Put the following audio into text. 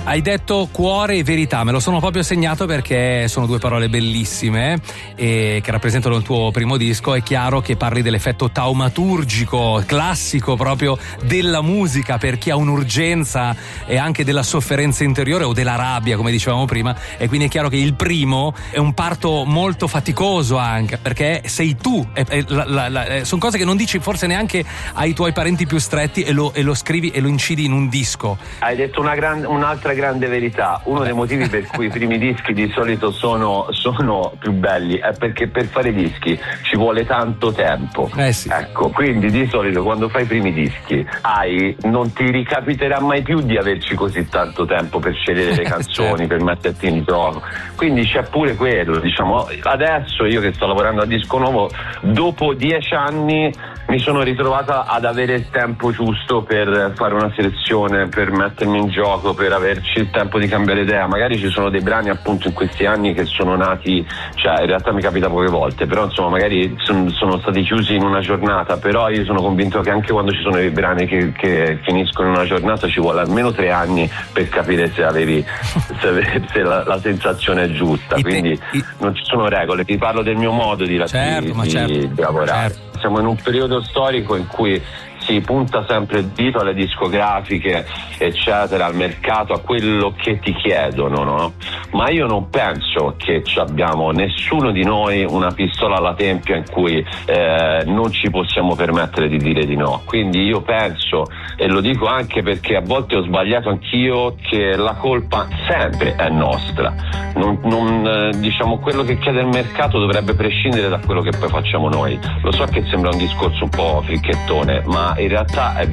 Hai detto cuore e verità, me lo sono proprio segnato perché sono due parole bellissime e che rappresentano il tuo primo disco. È chiaro che parli dell'effetto taumaturgico classico proprio della musica per chi ha un'urgenza e anche della sofferenza interiore o della rabbia, come dicevamo prima, e quindi è chiaro che il primo è un parto molto faticoso anche perché sei tu, sono cose che non dici forse neanche ai tuoi parenti più stretti e lo scrivi e lo incidi in un disco. Hai detto un'altra grande verità. Uno dei motivi per cui i primi dischi di solito sono più belli è perché per fare dischi ci vuole tanto tempo. Sì. Ecco, quindi di solito quando fai i primi dischi non ti ricapiterà mai più di averci così tanto tempo per scegliere le canzoni, certo, per metterti in gioco. Quindi c'è pure quello, diciamo. Adesso io che sto lavorando a disco nuovo, dopo 10 anni mi sono ritrovata ad avere il tempo giusto per fare una selezione, per mettermi in gioco, per averci il tempo di cambiare idea. Magari ci sono dei brani appunto in questi anni che sono nati, cioè in realtà mi capita poche volte, però insomma magari sono stati chiusi in una giornata, però io sono convinto che anche quando ci sono dei brani che finiscono in una giornata ci vuole almeno 3 anni per capire se la sensazione è giusta. Quindi non ci sono regole, ti parlo del mio modo di lavorare. Certo. Siamo in un periodo storico in cui si punta sempre il dito alle discografiche, eccetera, al mercato, a quello che ti chiedono, no? Ma io non penso che abbiamo nessuno di noi una pistola alla tempia in cui non ci possiamo permettere di dire di no. Quindi io penso, e lo dico anche perché a volte ho sbagliato anch'io, che la colpa sempre è nostra. Diciamo, quello che chiede il mercato dovrebbe prescindere da quello che poi facciamo noi. Lo so che sembra un discorso un po' fricchettone, ma in realtà è